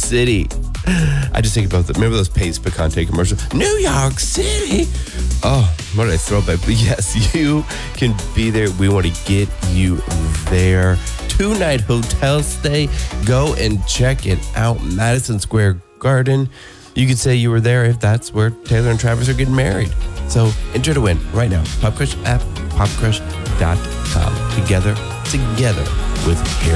City. I just think about remember those Pace Picante commercials? New York City. Oh, what did I throw back? But yes, you can be there. We want to get you there. 2-night hotel stay. Go and check it out. Madison Square Garden. You could say you were there if that's where Taylor and Travis are getting married. So enter to win right now. Pop Crush app, popcrush.com. Together with Harry.